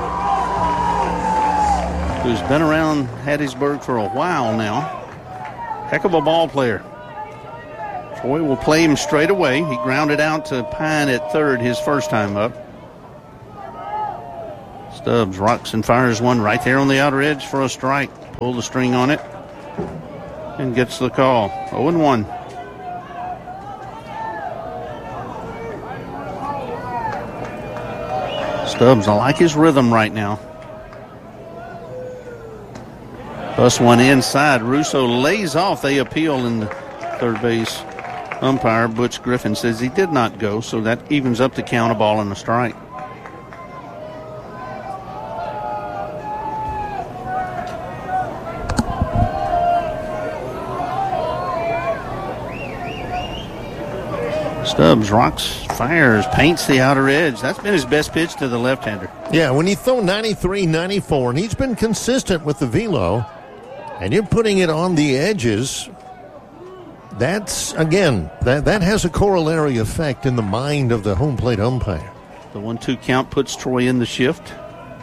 who's been around Hattiesburg for a while now. Heck of a ball player. Troy will play him straight away. He grounded out to Pine at third his first time up. Stubbs rocks and fires one right there on the outer edge for a strike. Pull the string on it and gets the call. oh and one. Stubbs, I like his rhythm right now. Bus one inside. Russo lays off. They appeal in the third base. Umpire Butch Griffin says he did not go, so that evens up the count, a ball and a strike. Stubbs rocks, fires, paints the outer edge. That's been his best pitch to the left-hander. Yeah, when you throw ninety-three, ninety-four, and he's been consistent with the velo, and you're putting it on the edges, that's, again, that, that has a corollary effect in the mind of the home plate umpire. The one two count puts Troy in the shift.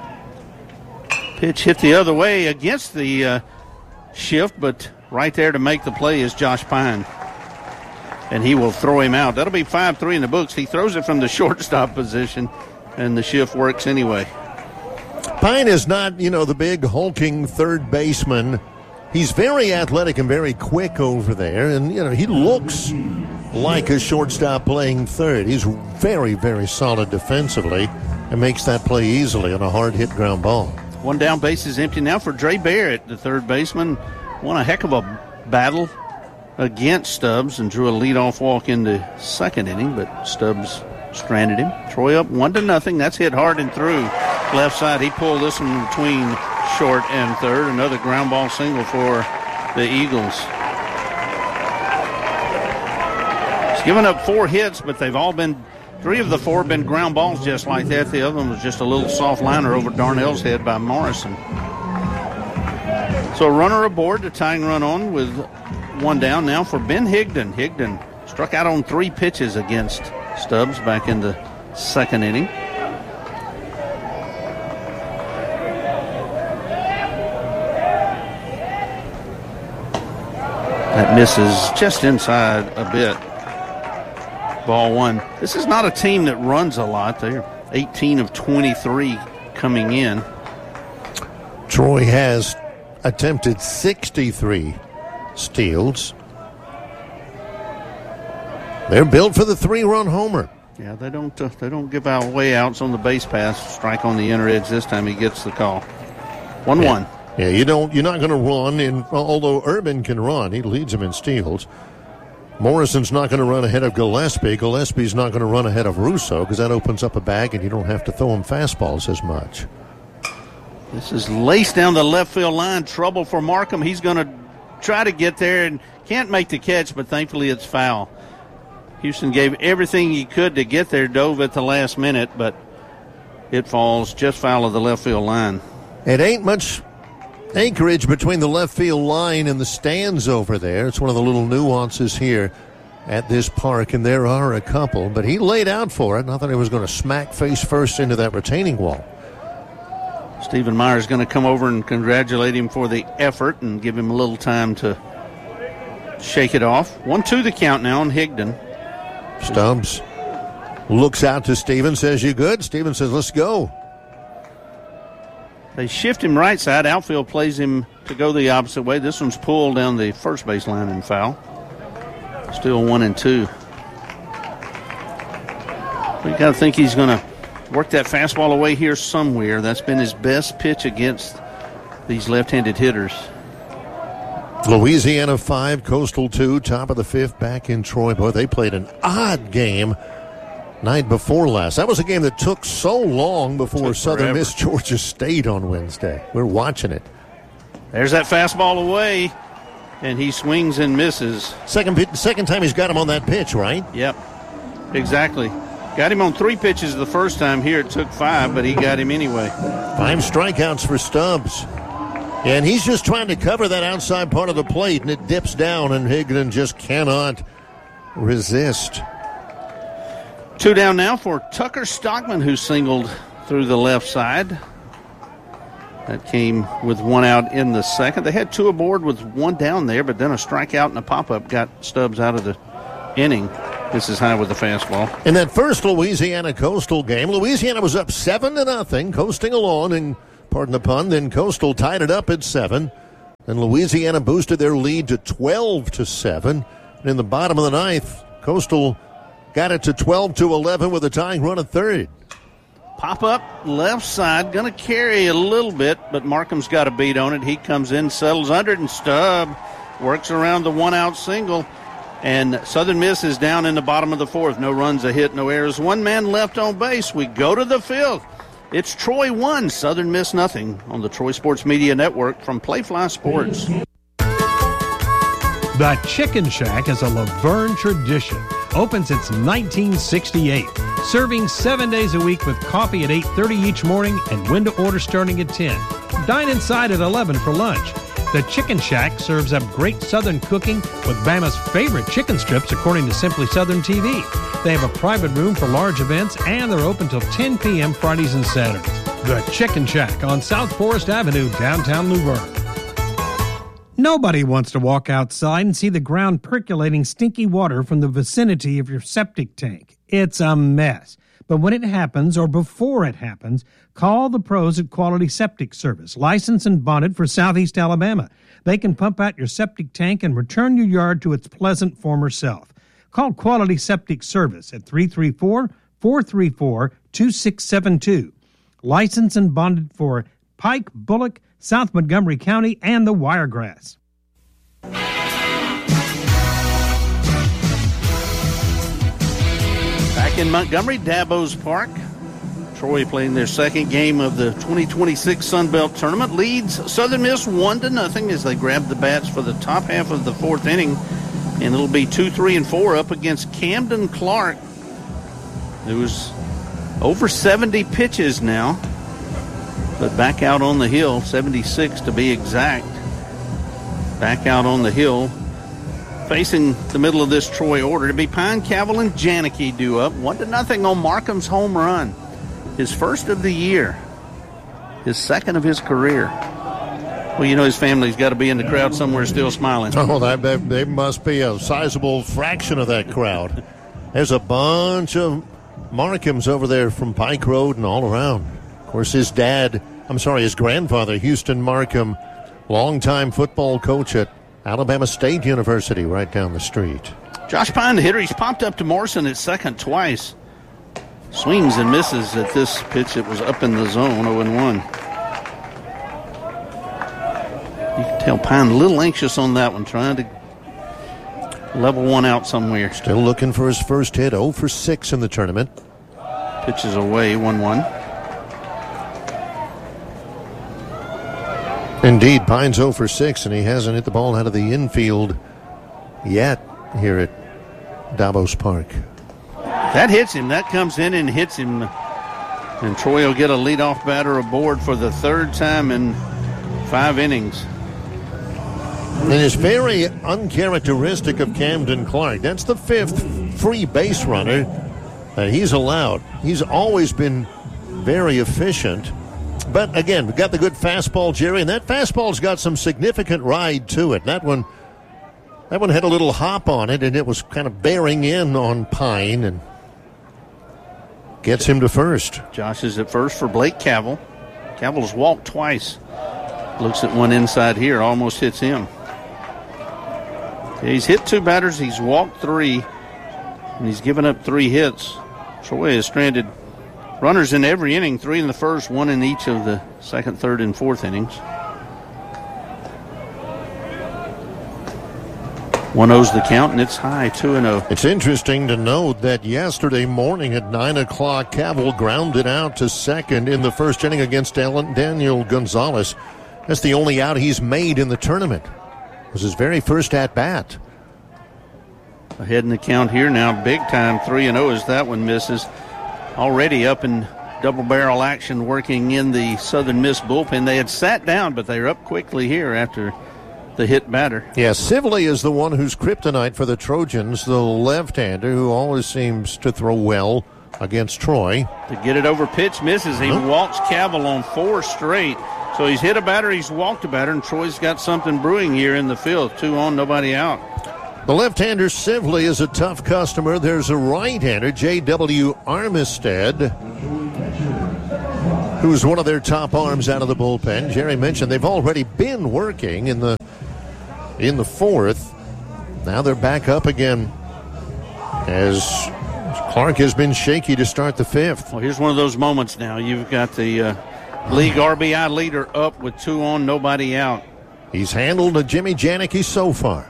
Pitch hit the other way against the uh, shift, but right there to make the play is Josh Pine. And he will throw him out. That'll be five three in the books. He throws it from the shortstop position, and the shift works anyway. Pine is not, you know, the big hulking third baseman. He's very athletic and very quick over there, and, you know, he looks like a shortstop playing third. He's very, very solid defensively and makes that play easily on a hard-hit ground ball. One down, base is empty now for Dre Barrett, the third baseman. Won a heck of a battle against Stubbs and drew a leadoff walk in the second inning, but Stubbs stranded him. Troy up one to nothing. That's hit hard and through left side. He pulled this one between short and third. Another ground ball single for the Eagles. He's given up four hits, but they've all been, three of the four have been ground balls just like that. The other one was just a little soft liner over Darnell's head by Morrison. So a runner aboard, the tying run on with one down now for Ben Higdon. Higdon struck out on three pitches against Stubbs back in the second inning. That misses just inside a bit. Ball one. This is not a team that runs a lot. They're eighteen of twenty-three coming in. Troy has attempted sixty-three steals. They're built for the three-run homer. Yeah, they don't uh, they don't give out way outs on the base pass. Strike on the inner edge this time. He gets the call. One yeah. one. Yeah, you don't. You're not going to run. In although Urban can run, he leads him in steals. Morrison's not going to run ahead of Gillespie. Gillespie's not going to run ahead of Russo because that opens up a bag and you don't have to throw him fastballs as much. This is laced down the left field line. Trouble for Markham. He's going to try to get there and can't make the catch, but thankfully it's foul. Houston gave everything he could to get there, dove at the last minute, but it falls just foul of the left field line. It ain't much acreage between the left field line and the stands over there. It's one of the little nuances here at this park, and there are a couple, but he laid out for it. Not that he was going to smack face first into that retaining wall. Stephen Meyer is going to come over and congratulate him for the effort and give him a little time to shake it off. one two the count now on Higdon. Stubbs looks out to Steven, says, "You good?" Steven says, "Let's go." They shift him right side. Outfield plays him to go the opposite way. This one's pulled down the first base line and foul. Still one and two. We got to think he's going to work that fastball away here somewhere. That's been his best pitch against these left-handed hitters. Louisiana five, Coastal two, top of the fifth, back in Troy. Boy, they played an odd game night before last. That was a game that took so long before Southern Miss Georgia State on Wednesday. We're watching it. There's that fastball away, and he swings and misses. Second second time he's got him on that pitch, right? Yep, exactly. Got him on three pitches the first time. Here it took five, but he got him anyway. Five strikeouts for Stubbs. And he's just trying to cover that outside part of the plate, and it dips down, and Higdon just cannot resist. Two down now for Tucker Stockman, who singled through the left side. That came with one out in the second. They had two aboard with one down there, but then a strikeout and a pop-up got Stubbs out of the inning. This is high with the fastball. In that first Louisiana Coastal game, Louisiana was up seven to nothing, coasting along, and pardon the pun, then Coastal tied it up at seven. And Louisiana boosted their lead to twelve to seven. And in the bottom of the ninth, Coastal got it to twelve to eleven with a tying run at third. Pop up left side, going to carry a little bit, but Markham's got a beat on it. He comes in, settles under it, and Stubb works around the one-out single. And Southern Miss is down in the bottom of the fourth. No runs, a hit, no errors. One man left on base. We go to the fifth. It's Troy one, Southern Miss nothing on the Troy Sports Media Network from Playfly Sports. The Chicken Shack is a Laverne tradition. Opens since nineteen sixty-eight. Serving seven days a week with coffee at eight thirty each morning and when to order starting at ten. Dine inside at eleven for lunch. The Chicken Shack serves up great Southern cooking with Bama's favorite chicken strips, according to Simply Southern T V. They have a private room for large events, and they're open till ten p.m. Fridays and Saturdays. The Chicken Shack on South Forest Avenue, downtown Luverne. Nobody wants to walk outside and see the ground percolating stinky water from the vicinity of your septic tank. It's a mess. But when it happens, or before it happens, call the pros at Quality Septic Service, licensed and bonded for Southeast Alabama. They can pump out your septic tank and return your yard to its pleasant former self. Call Quality Septic Service at three three four, four three four, two six seven two. Licensed and bonded for Pike, Bullock, South Montgomery County, and the Wiregrass. Back in Montgomery, Dabo's Park. Troy playing their second game of the twenty twenty-six Sun Belt Tournament. Leads Southern Miss one to nothing as they grab the bats for the top half of the fourth inning. And it'll be two, three, and four up against Camden Clark, who's over seventy pitches now. But back out on the hill, seventy-six to be exact. Back out on the hill. Facing the middle of this Troy order to be Pine, Cavill, and Janicki due up. One to nothing on Markham's home run. His first of the year. His second of his career. Well, you know his family's got to be in the crowd somewhere still smiling. Oh, that, that, they must be a sizable fraction of that crowd. There's a bunch of Markhams over there from Pike Road and all around. Of course, his dad, I'm sorry, his grandfather, Houston Markham, longtime football coach at Alabama State University right down the street. Josh Pine, the hitter, he's popped up to Morrison at second twice. Swings and misses at this pitch. It was up in the zone, oh and one. You can tell Pine a little anxious on that one, trying to level one out somewhere. Still looking for his first hit, oh for six in the tournament. Pitches away, one one. Indeed, Pine's oh for six, and he hasn't hit the ball out of the infield yet here at Dabo's Park. That hits him. That comes in and hits him. And Troy will get a leadoff batter aboard for the third time in five innings. And it's very uncharacteristic of Camden Clark. That's the fifth free base runner that he's allowed. He's always been very efficient. But, again, we've got the good fastball, Jerry, and that fastball's got some significant ride to it. That one that one had a little hop on it, and it was kind of bearing in on Pine and gets him to first. Josh is at first for Blake Cavill. Cavill's walked twice. Looks at one inside here, almost hits him. He's hit two batters, he's walked three, and he's given up three hits. Troy has stranded runners in every inning, three in the first, one in each of the second, third, and fourth innings. one oh's the count, and it's high, two and oh. It's interesting to note that yesterday morning at nine o'clock, Cavill grounded out to second in the first inning against Daniel Gonzalez. That's the only out he's made in the tournament. It was his very first at-bat. Ahead in the count here now, big time, three and oh as that one misses. Already up in double-barrel action working in the Southern Miss bullpen. They had sat down, but they're up quickly here after the hit batter. Yeah, Sibley is the one who's kryptonite for the Trojans, the left-hander who always seems to throw well against Troy. To get it over, pitch misses. He huh? walks Cavill on four straight. So he's hit a batter, he's walked a batter, and Troy's got something brewing here in the field. Two on, nobody out. The left-hander Sibley is a tough customer. There's a right-hander, J W Armistead, who's one of their top arms out of the bullpen. Jerry mentioned they've already been working in the in the fourth. Now they're back up again as Clark has been shaky to start the fifth. Well, here's one of those moments now. You've got the uh, league R B I leader up with two on, nobody out. He's handled a Jimmy Janicki so far.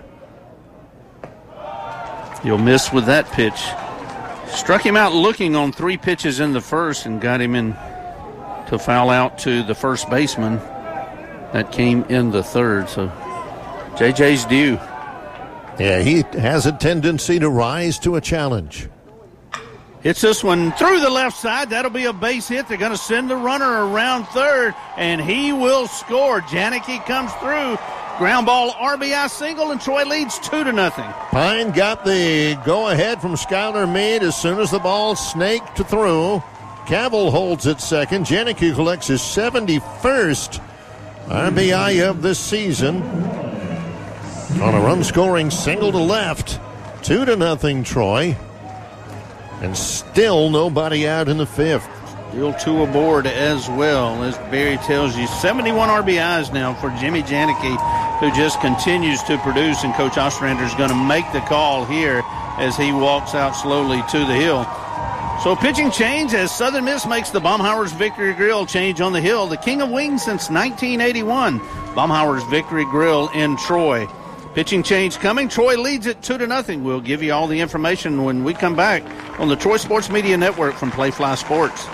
He'll miss with that pitch. Struck him out looking on three pitches in the first and got him in to foul out to the first baseman. That came in the third, so J J's due. Yeah, he has a tendency to rise to a challenge. Hits this one through the left side. That'll be a base hit. They're going to send the runner around third, and he will score. Janicki comes through. Ground ball R B I single, and Troy leads two to nothing. Pine got the go-ahead from Skylar Meade as soon as the ball snaked through. Cavill holds it second. Janicki collects his seventy-first R B I of the season on a run-scoring single to left. Two to nothing, Troy. And still nobody out in the fifth. Still two aboard as well, as Barry tells you. seventy-one R B Is now for Jimmy Janicki, who just continues to produce, and Coach Ostrander is going to make the call here as he walks out slowly to the hill. So pitching change as Southern Miss makes the Baumhauer's Victory Grill change on the hill. The king of wings since nineteen eighty-one. Baumhauer's Victory Grill in Troy. Pitching change coming. Troy leads it two to nothing. We'll give you all the information when we come back on the Troy Sports Media Network from Playfly Sports.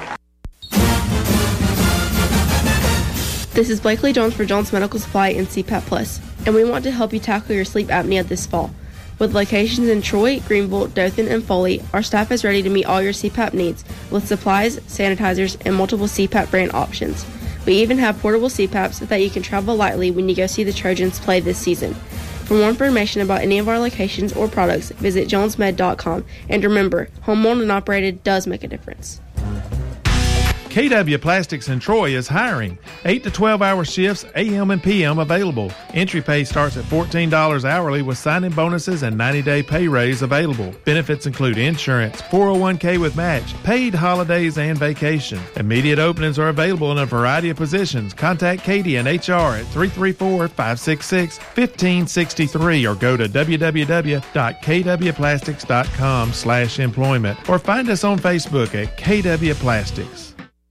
This is Blakely Jones for Jones Medical Supply and C PAP Plus, and we want to help you tackle your sleep apnea this fall. With locations in Troy, Greenville, Dothan, and Foley, our staff is ready to meet all your C PAP needs with supplies, sanitizers, and multiple C PAP brand options. We even have portable C PAPs that you can travel lightly when you go see the Trojans play this season. For more information about any of our locations or products, visit jones med dot com. And remember, home owned and operated does make a difference. K W Plastics in Troy is hiring. eight to twelve hour shifts, A M and P M available. Entry pay starts at fourteen dollars hourly with sign-in bonuses and ninety day pay raise available. Benefits include insurance, four oh one k with match, paid holidays, and vacation. Immediate openings are available in a variety of positions. Contact Katie and H R at three three four, five six six, one five six three or go to w w w dot k w plastics dot com slash employment or find us on Facebook at K W Plastics.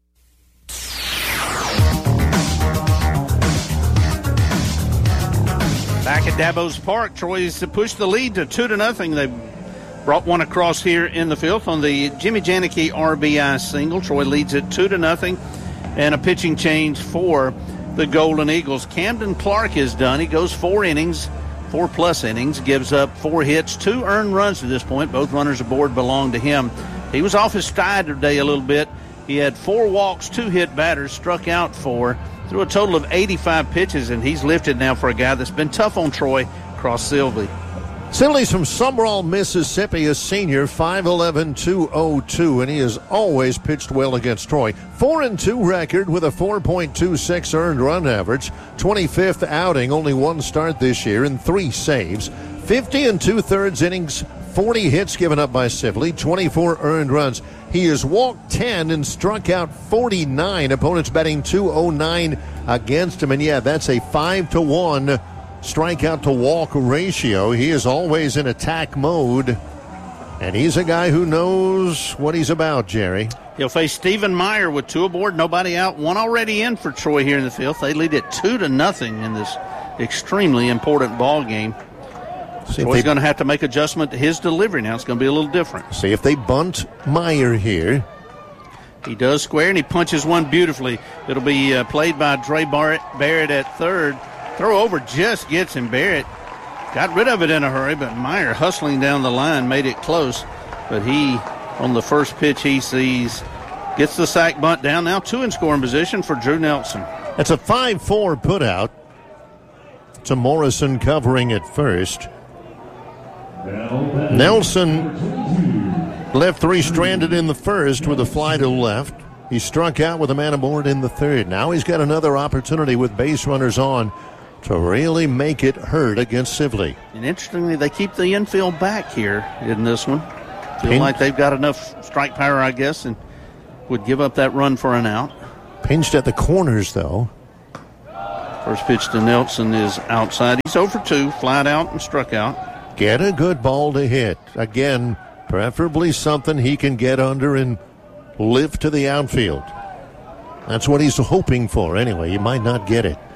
Back at Dabos Park, Troy's pushed the lead to two to nothing. They brought one across here in the fifth on the Jimmy Janicki R B I single. Troy leads it two to nothing, and a pitching change for the Golden Eagles. Camden Clark is done. He goes four innings, four plus innings, gives up four hits, two earned runs to this point. Both runners aboard belong to him. He was off his stride today a little bit. He had four walks, two hit batters, struck out four. Threw a total of eighty-five pitches, and he's lifted now for a guy that's been tough on Troy, Cross Silvey. Silvey's from Sumrall, Mississippi, a senior, five eleven, two oh two, and he has always pitched well against Troy. four and two record with a four point two six earned run average, twenty-fifth outing, only one start this year, and three saves. fifty and two-thirds innings, forty hits given up by Sibley, twenty-four earned runs. He has walked ten and struck out forty-nine. Opponents batting two oh nine against him. And, yeah, that's a five to one strikeout to walk ratio. He is always in attack mode. And he's a guy who knows what he's about, Jerry. He'll face Stephen Meyer with two aboard, nobody out. One already in for Troy here in the fifth. They lead it two to nothing in this extremely important ball game. See Troy's going to have to make adjustment to his delivery now. It's going to be a little different. See if they bunt Meyer here. He does square, and he punches one beautifully. It'll be uh, played by Dre Barrett, Barrett at third. Throw over just gets him. Barrett got rid of it in a hurry, but Meyer hustling down the line made it close. But he, on the first pitch he sees, gets the sack bunt down. Now two in scoring position for Drew Nelson. That's a five four put out to Morrison covering at first. Nelson left three stranded in the first with a fly to left. He struck out with a man aboard in the third. Now he's got another opportunity with base runners on to really make it hurt against Sibley. And interestingly, they keep the infield back here in this one. Feel Pin- like they've got enough strike power, I guess, and would give up that run for an out. Pinched at the corners, though. First pitch to Nelson is outside. He's oh for two, flat out and struck out. Get a good ball to hit. Again, preferably something he can get under and lift to the outfield. That's what he's hoping for anyway. He might not get it.